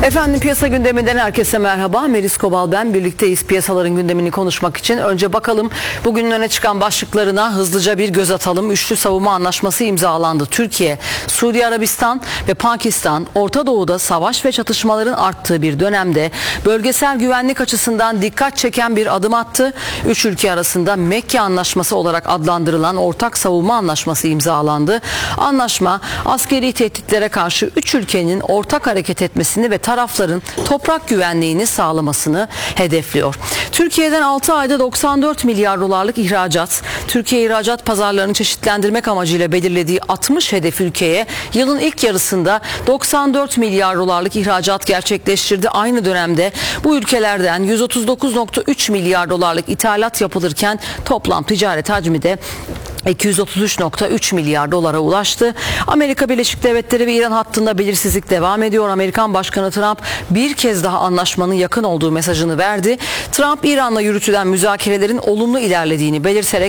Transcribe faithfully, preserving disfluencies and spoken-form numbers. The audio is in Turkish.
Efendim piyasa gündeminden herkese merhaba. Melis Kobal ben. Birlikteyiz piyasaların gündemini konuşmak için. Önce bakalım bugünün öne çıkan başlıklarına hızlıca bir göz atalım. Üçlü savunma anlaşması imzalandı. Türkiye, Suudi Arabistan ve Pakistan, Orta Doğu'da savaş ve çatışmaların arttığı bir dönemde bölgesel güvenlik açısından dikkat çeken bir adım attı. Üç ülke arasında Mekke Anlaşması olarak adlandırılan ortak savunma anlaşması imzalandı. Anlaşma askeri tehditlere karşı üç ülkenin ortak hareket etmesini ve tarafların toprak güvenliğini sağlamasını hedefliyor. Türkiye'den altı ayda doksan dört milyar dolarlık ihracat, Türkiye ihracat pazarlarını çeşitlendirmek amacıyla belirlediği altmış hedef ülkeye yılın ilk yarısında doksan dört milyar dolarlık ihracat gerçekleştirdi. Aynı dönemde bu ülkelerden yüz otuz dokuz virgül üç milyar dolarlık ithalat yapılırken toplam ticaret hacmi de iki yüz otuz üç virgül üç milyar dolara ulaştı. Amerika Birleşik Devletleri ve İran hattında belirsizlik devam ediyor. Amerikan Başkanı Trump bir kez daha anlaşmanın yakın olduğu mesajını verdi. Trump, İran'la yürütülen müzakerelerin olumlu ilerlediğini belirterek